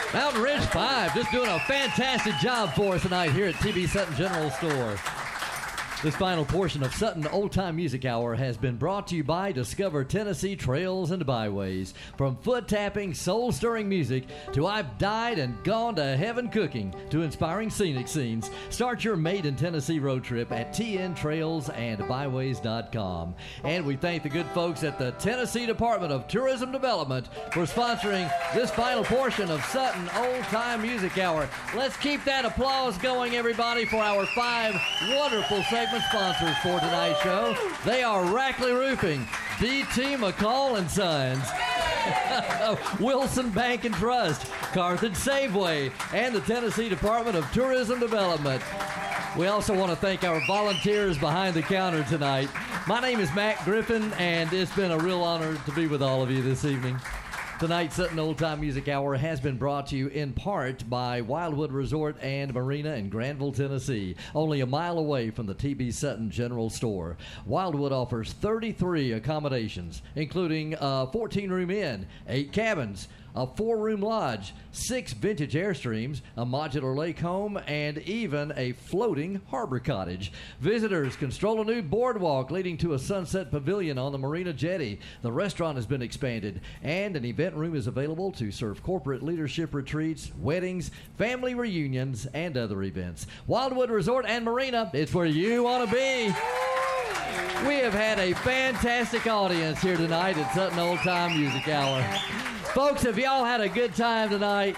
Mountain Ridge 5 just doing a fantastic job for us tonight here at TB Sutton General Store. This final portion of Sutton Old Time Music Hour has been brought to you by Discover Tennessee Trails and Byways. From foot-tapping, soul-stirring music to I've died and gone to heaven cooking to inspiring scenic scenes, start your Made in Tennessee road trip at tntrailsandbyways.com. And we thank the good folks at the Tennessee Department of Tourism Development for sponsoring this final portion of Sutton Old Time Music Hour. Let's keep that applause going, everybody, for our 5 wonderful segments sponsors for tonight's show. They are Rackley Roofing, D.T. McCall and Sons, Wilson Bank and Trust, Carthage Safeway, and the Tennessee Department of Tourism Development. We also want to thank our volunteers behind the counter tonight. My name is Matt Griffin, and it's been a real honor to be with all of you this evening. Tonight's Sutton Old Time Music Hour has been brought to you in part by Wildwood Resort and Marina in Granville, Tennessee, only a mile away from the TB Sutton General Store. Wildwood offers 33 accommodations, including a 14-room inn, 8 cabins, a 4-room lodge, 6 vintage Airstreams, a modular lake home, and even a floating harbor cottage. Visitors can stroll a new boardwalk leading to a sunset pavilion on the Marina Jetty. The restaurant has been expanded, and an event room is available to serve corporate leadership retreats, weddings, family reunions, and other events. Wildwood Resort and Marina, it's where you want to be. We have had a fantastic audience here tonight at Sutton Old Time Music Hour. Folks, have y'all had a good time tonight?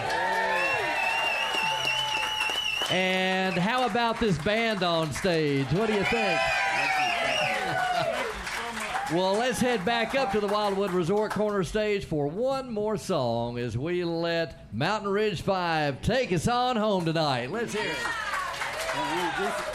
And how about this band on stage? What do you think? Well, let's head back up to the Wildwood Resort Corner stage for one more song as we let Mountain Ridge 5 take us on home tonight. Let's hear it.